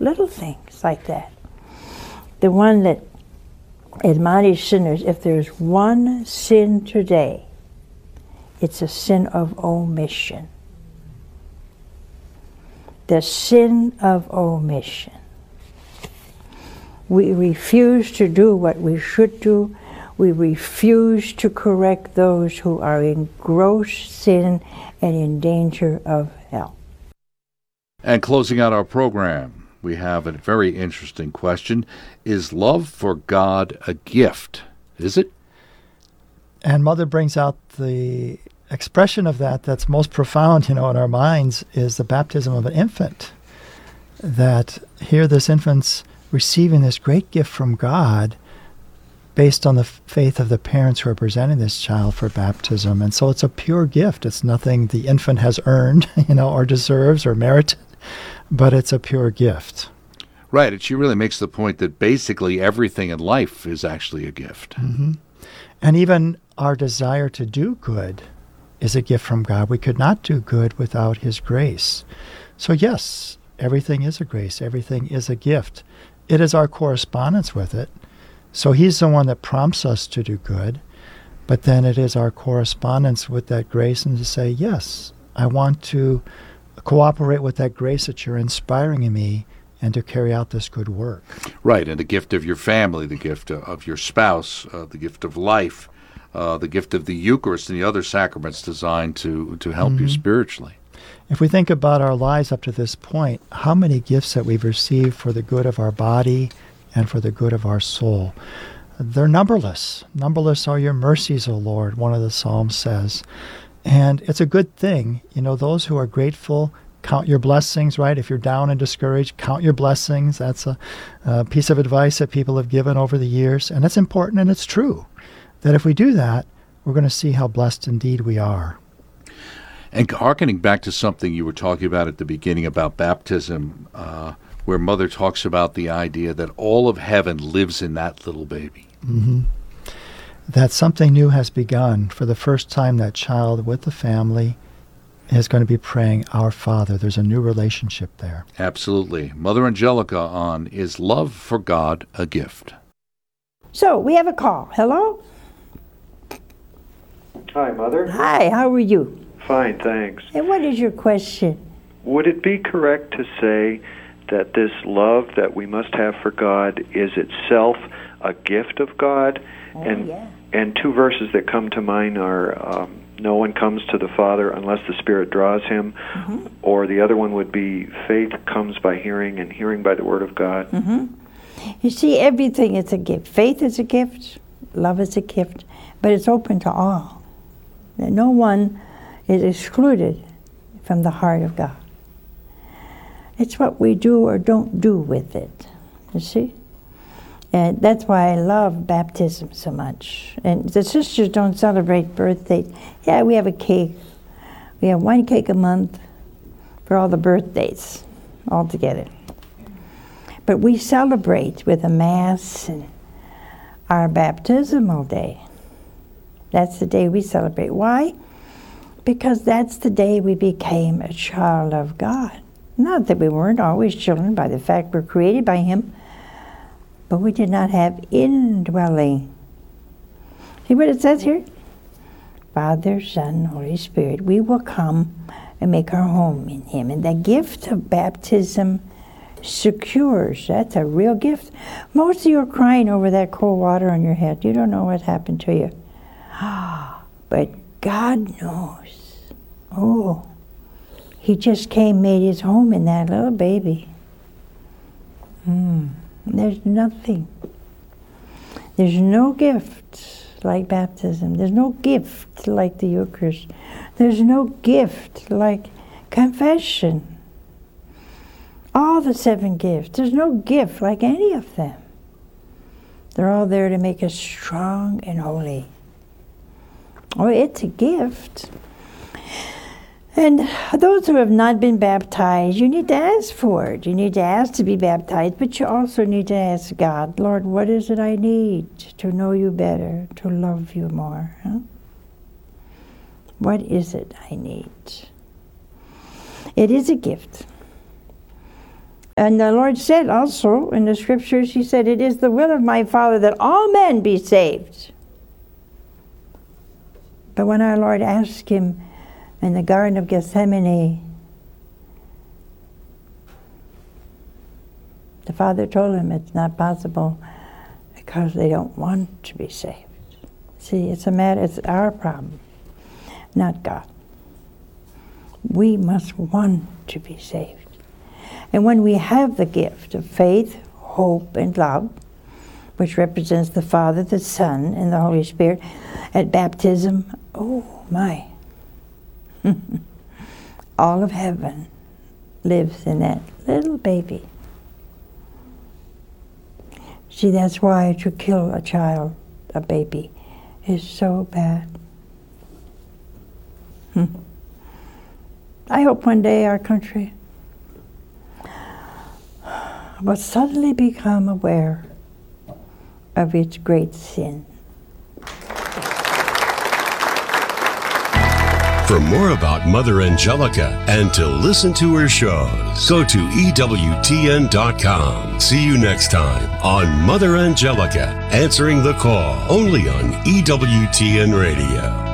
little things like that. The one that admonished sinners, if there's one sin today, it's a sin of omission. The sin of omission. We refuse to do what we should do. We refuse to correct those who are in gross sin and in danger of hell. And closing out our program, we have a very interesting question. Is love for God a gift? Is it? And Mother brings out the expression of that that's most profound, in our minds, is the baptism of an infant. That here this infant's receiving this great gift from God based on the faith of the parents who are presenting this child for baptism. And so it's a pure gift. It's nothing the infant has earned, or deserves or merited, but it's a pure gift. Right, and she really makes the point that basically everything in life is actually a gift. Mm-hmm. And even our desire to do good is a gift from God. We could not do good without His grace. So yes, everything is a grace. Everything is a gift. It is our correspondence with it. So He's the one that prompts us to do good, but then it is our correspondence with that grace and to say, yes, I want to cooperate with that grace that you're inspiring in me and to carry out this good work. Right, and the gift of your family, the gift of your spouse, the gift of life, the gift of the Eucharist and the other sacraments designed to help you spiritually. If we think about our lives up to this point, how many gifts that we've received for the good of our body and for the good of our soul. They're numberless. Numberless are your mercies, O Lord, one of the Psalms says. And it's a good thing. Those who are grateful, count your blessings, right? If you're down and discouraged, count your blessings. That's a piece of advice that people have given over the years. And it's important and it's true that if we do that, we're going to see how blessed indeed we are. And hearkening back to something you were talking about at the beginning about baptism, where Mother talks about the idea that all of heaven lives in that little baby. Mm-hmm. That something new has begun. For the first time, that child with the family is going to be praying, Our Father. There's a new relationship there. Absolutely. Mother Angelica on Is Love for God a Gift? So, we have a call. Hello? Hi, Mother. Hi, how are you? Fine, thanks. And what is your question? Would it be correct to say that this love that we must have for God is itself a gift of God? And two verses that come to mind are no one comes to the Father unless the Spirit draws him, or the other one would be faith comes by hearing and hearing by the Word of God. You see, everything is a gift. Faith is a gift, love is a gift, but it's open to all. No one is excluded from the heart of God. It's what we do or don't do with it, you see? And that's why I love baptism so much. And the sisters don't celebrate birthdays. Yeah, we have a cake. We have one cake a month for all the birthdays all together. But we celebrate with a Mass and our baptismal day. That's the day we celebrate. Why? Because that's the day we became a child of God. Not that we weren't always children by the fact we're created by Him, but we did not have indwelling. See what it says here? Father, Son, Holy Spirit. We will come and make our home in Him. And the gift of baptism secures. That's a real gift. Most of you are crying over that cold water on your head. You don't know what happened to you. But God knows. Oh, He just came, made His home in that little baby. There's nothing. There's no gift like baptism. There's no gift like the Eucharist. There's no gift like confession. All the 7 gifts. There's no gift like any of them. They're all there to make us strong and holy. Oh, it's a gift. And those who have not been baptized, you need to ask for it. You need to ask to be baptized, but you also need to ask God, Lord, what is it I need to know you better, to love you more? Huh? What is it I need? It is a gift. And the Lord said also in the scriptures, he said, it is the will of my Father that all men be saved. But when our Lord asked him in the Garden of Gethsemane, the Father told him it's not possible because they don't want to be saved. See, it's our problem, not God. We must want to be saved. And when we have the gift of faith, hope, and love, which represents the Father, the Son, and the Holy Spirit, at baptism, oh my, all of heaven lives in that little baby. See, that's why to kill a child, a baby, is so bad. I hope one day our country will suddenly become aware of its great sin. For more about Mother Angelica and to listen to her shows, go to EWTN.com. See you next time on Mother Angelica, answering the call, only on EWTN Radio.